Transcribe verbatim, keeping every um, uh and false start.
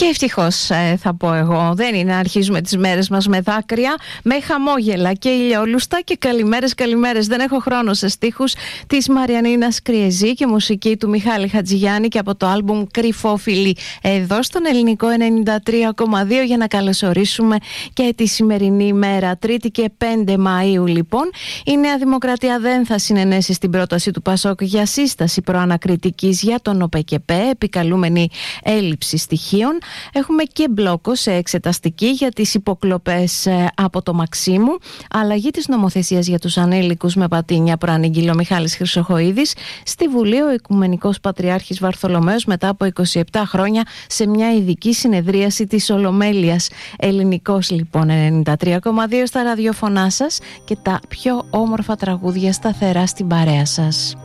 Και ευτυχώς ε, θα πω εγώ, δεν είναι να αρχίζουμε τις μέρες μας με δάκρυα, με χαμόγελα και ηλιόλουστα και καλημέρες καλημέρες. Δεν έχω χρόνο σε στίχους της Μαριανίνας Κριεζή και μουσική του Μιχάλη Χατζηγιάννη και από το άλμπουμ Κρυφόφιλη εδώ στον Ελληνικό ενενήντα τρία κόμμα δύο για να καλωσορίσουμε και τη σημερινή ημέρα, Τρίτη και πέντε Μαΐου λοιπόν. Η Νέα Δημοκρατία δεν θα συνενέσει στην πρόταση του Πασόκ για σύσταση προανακριτικής για τον ΟΠΕΚΕΠΕ, επικαλούμενη έλλειψη στοιχείων. Έχουμε και μπλόκο σε εξεταστική για τις υποκλοπές από το Μαξίμου, αλλαγή της νομοθεσίας για τους ανήλικους με πατίνια, προανήγγειλε ο Μιχάλης Χρυσοχοΐδης. Στη Βουλή ο Οικουμενικός Πατριάρχης Βαρθολομαίος μετά από είκοσι επτά χρόνια σε μια ειδική συνεδρίαση της Ολομέλειας. Ελληνικός λοιπόν ενενήντα τρία κόμμα δύο στα ραδιοφωνά σας και τα πιο όμορφα τραγούδια σταθερά στην παρέα σας.